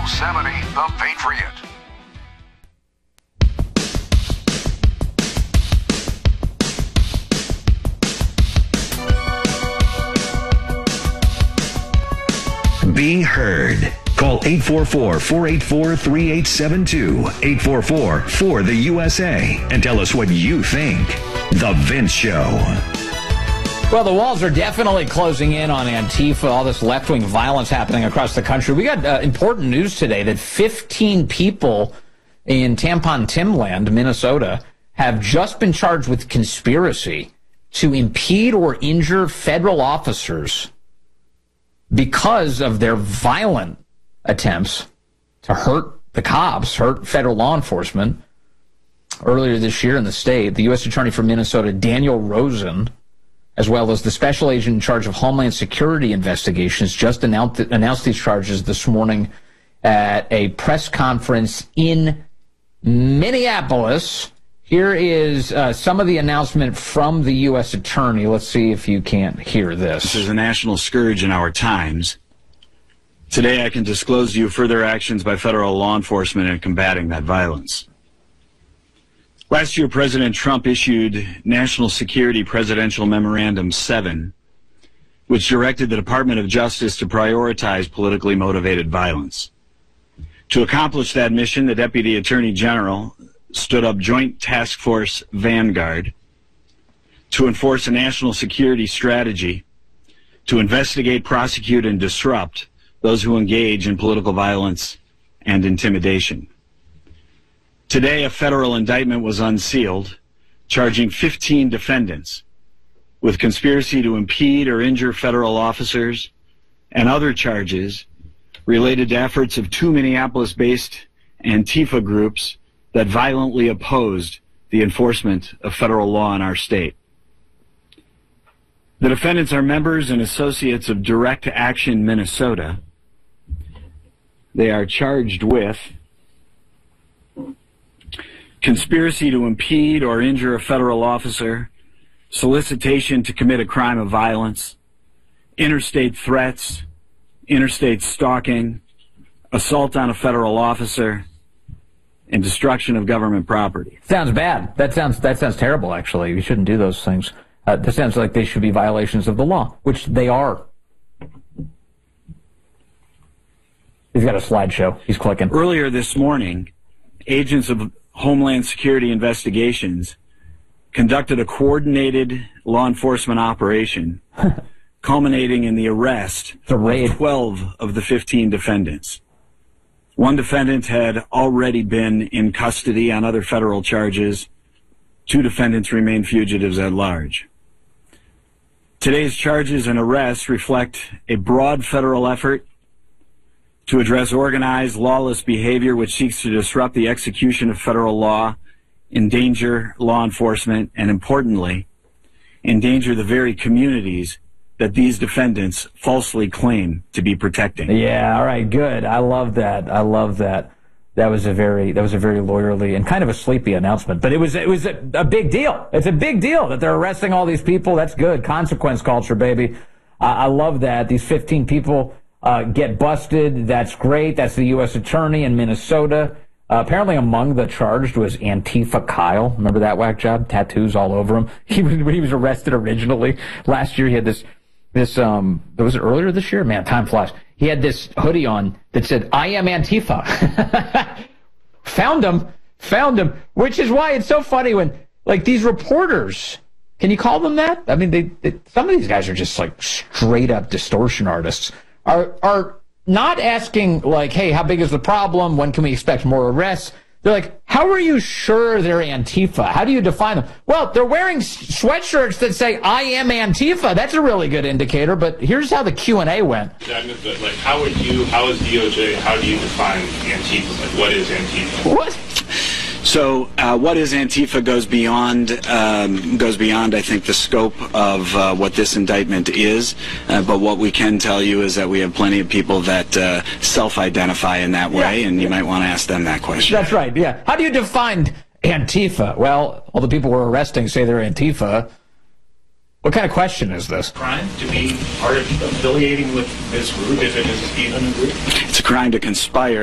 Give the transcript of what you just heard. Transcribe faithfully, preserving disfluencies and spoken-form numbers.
seventy The Patriot. Be heard. Call eight four four, four eight four, three eight seven two, eight four four, four the U S A, and tell us what you think. The Vince Show. Well, the walls are definitely closing in on Antifa, all this left-wing violence happening across the country. We got uh, important news today that fifteen people in Tampon Timland, Minnesota, have just been charged with conspiracy to impede or injure federal officers because of their violent attempts to hurt the cops, hurt federal law enforcement. Earlier this year in the state, the U S Attorney for Minnesota, Daniel Rosen, as well as the special agent in charge of Homeland Security investigations, just announced, announced these charges this morning at a press conference in Minneapolis. Here is uh, some of the announcement from the U S Attorney. Let's see if you can't hear this. This is a national scourge in our times. Today I can disclose to you further actions by federal law enforcement in combating that violence. Last year, President Trump issued National Security Presidential Memorandum seven, which directed the Department of Justice to prioritize politically motivated violence. To accomplish that mission, the Deputy Attorney General stood up Joint Task Force Vanguard to enforce a national security strategy to investigate, prosecute, and disrupt those who engage in political violence and intimidation. Today, a federal indictment was unsealed, charging fifteen defendants with conspiracy to impede or injure federal officers and other charges related to efforts of two Minneapolis-based Antifa groups that violently opposed the enforcement of federal law in our state. The defendants are members and associates of Direct Action Minnesota. They are charged with conspiracy to impede or injure a federal officer, solicitation to commit a crime of violence, interstate threats, interstate stalking, assault on a federal officer, and destruction of government property. Sounds bad. That sounds that sounds terrible, actually. You shouldn't do those things. Uh, that sounds like they should be violations of the law, which they are. He's got a slideshow. He's clicking. Earlier this morning, agents of Homeland Security Investigations conducted a coordinated law enforcement operation culminating in the arrest of twelve of the fifteen defendants. One defendant had already been in custody on other federal charges. Two defendants remain fugitives at large. Today's charges and arrests reflect a broad federal effort to address organized, lawless behavior which seeks to disrupt the execution of federal law, endanger law enforcement, and importantly, endanger the very communities that these defendants falsely claim to be protecting. Yeah, all right, good. I love that. I love that. That was a very that was a very lawyerly and kind of a sleepy announcement, but it was it was a, a big deal. It's a big deal that they're arresting all these people. That's good. Consequence culture, baby. Uh, I love that. These fifteen people uh, get busted. That's great. That's the U S Attorney in Minnesota. Uh, apparently among the charged was Antifa Kyle. Remember that whack job? Tattoos all over him. He was, when he was arrested originally last year, he had this this um was it earlier this year? Man, time flies. He had this hoodie on that said, "I am Antifa." Found him, found him, which is why it's so funny when, like, these reporters, can you call them that? I mean, they, they some of these guys are just, like, straight-up distortion artists, are are not asking, like, hey, how big is the problem? When can we expect more arrests? They're like, how are you sure they're Antifa? How do you define them? Well, they're wearing sweatshirts that say, "I am Antifa." That's a really good indicator, but here's how the Q and A went. Like, how would you, how is D O J, how do you define Antifa? Like, what is Antifa? What? So uh, what is Antifa goes beyond, um, goes beyond, I think, the scope of uh, what this indictment is. Uh, but what we can tell you is that we have plenty of people that uh, self-identify in that way, yeah, and you yeah. might want to ask them that question. That's right, yeah. How do you define Antifa? Well, all the people we're arresting say they're Antifa. What kind of question is this? Crime to be part of affiliating with this group, if it is even a group? It's a crime to conspire